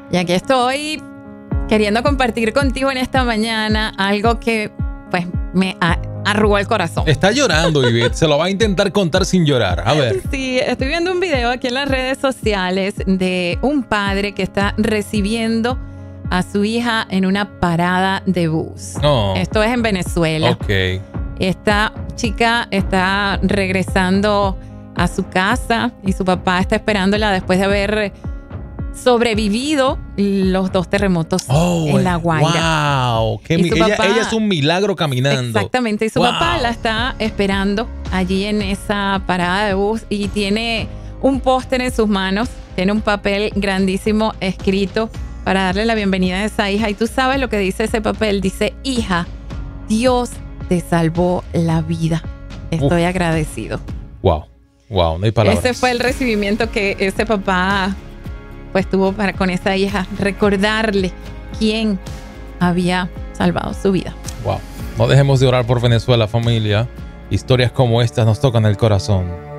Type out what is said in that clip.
Y aquí estoy queriendo compartir contigo en esta mañana algo que pues me arrugó el corazón. Está llorando, Ivette. Se lo va a intentar contar sin llorar. A ver. Sí, estoy viendo un video aquí en las redes sociales de un padre que está recibiendo a su hija en una parada de bus. No. Esto es en Venezuela. Ok. Esta chica está regresando a su casa y su papá está esperándola después de haber sobrevivido los 2 terremotos en La Guaira. ¡Wow! Ella es un milagro caminando. Exactamente. Y su papá la está esperando allí en esa parada de bus y tiene un póster en sus manos, tiene un papel grandísimo escrito para darle la bienvenida a esa hija. Y tú sabes lo que dice ese papel. Dice: hija, Dios te salvó la vida. Estoy agradecido. Wow, wow, no hay palabras. Ese fue el recibimiento que ese papá pues tuvo con esa hija, recordarle quién había salvado su vida. Wow. No dejemos de orar por Venezuela, familia. Historias como estas nos tocan el corazón.